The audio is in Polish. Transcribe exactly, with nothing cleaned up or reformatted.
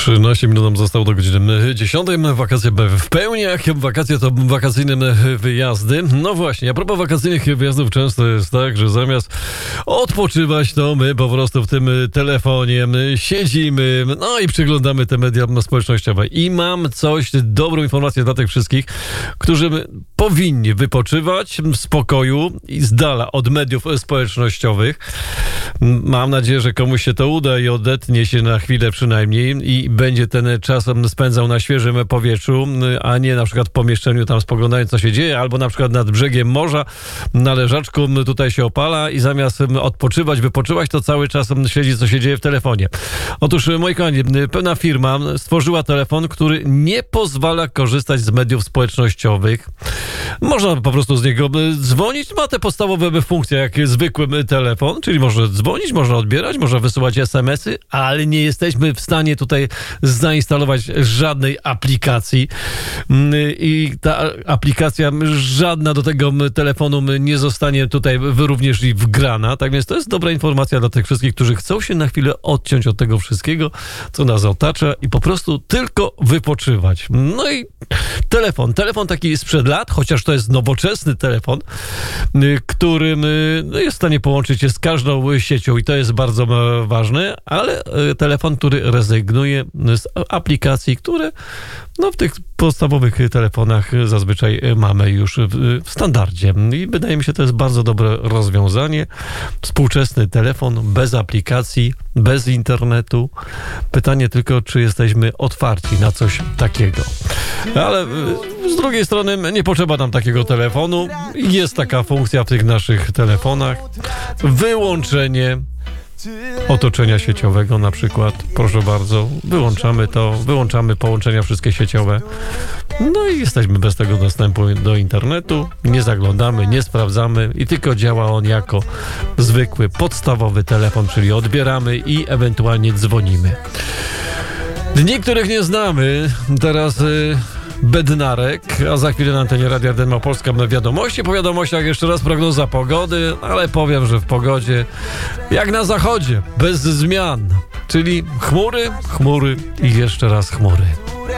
trzynaście minut nam zostało do godziny dziesiątej. Wakacje w pełni. Jak wakacje, to wakacyjne wyjazdy. No właśnie, a propos wakacyjnych wyjazdów, często jest tak, że zamiast odpoczywać, to my po prostu w tym telefonie siedzimy, no i przyglądamy te media społecznościowe. I mam coś, dobrą informację dla tych wszystkich, którzy powinni wypoczywać w spokoju i z dala od mediów społecznościowych. Mam nadzieję, że komuś się to uda i odetnie się na chwilę przynajmniej i będzie ten czas spędzał na świeżym powietrzu, a nie na przykład w pomieszczeniu tam spoglądając, co się dzieje, albo na przykład nad brzegiem morza, na leżaczku tutaj się opala i zamiast odpoczywać, wypoczywać, to cały czas śledzi, co się dzieje w telefonie. Otóż, moi kochani, pewna firma stworzyła telefon, który nie pozwala korzystać z mediów społecznościowych. Można po prostu z niego dzwonić, ma te podstawowe funkcje, jak zwykły telefon, czyli można dzwonić, można odbierać, można wysyłać es em esy, ale nie jesteśmy w stanie tutaj zainstalować żadnej aplikacji i ta aplikacja żadna do tego telefonu nie zostanie tutaj również i wgrana. Tak więc to jest dobra informacja dla tych wszystkich, którzy chcą się na chwilę odciąć od tego wszystkiego, co nas otacza i po prostu tylko wypoczywać. No i telefon. Telefon taki sprzed lat, chociaż to jest nowoczesny telefon, którym jest w stanie połączyć się z każdą siecią i to jest bardzo ważne, ale telefon, który rezygnuje z aplikacji, które no, w tych podstawowych telefonach zazwyczaj mamy już w, w standardzie. I wydaje mi się, to jest bardzo dobre rozwiązanie. Współczesny telefon bez aplikacji, bez internetu. Pytanie tylko, czy jesteśmy otwarci na coś takiego. Ale z drugiej strony nie potrzeba nam takiego telefonu. Jest taka funkcja w tych naszych telefonach. Wyłączenie otoczenia sieciowego na przykład, proszę bardzo, wyłączamy to, wyłączamy połączenia wszystkie sieciowe, no i jesteśmy bez tego dostępu do internetu, nie zaglądamy, nie sprawdzamy i tylko działa on jako zwykły, podstawowy telefon, czyli odbieramy i ewentualnie dzwonimy. Dni, których nie znamy, teraz y, Bednarek, a za chwilę na antenie Radia R D Małopolska wiadomości. Po wiadomościach jeszcze raz prognoza pogody, ale powiem, że w pogodzie jak na zachodzie, bez zmian, czyli chmury, chmury i jeszcze raz chmury.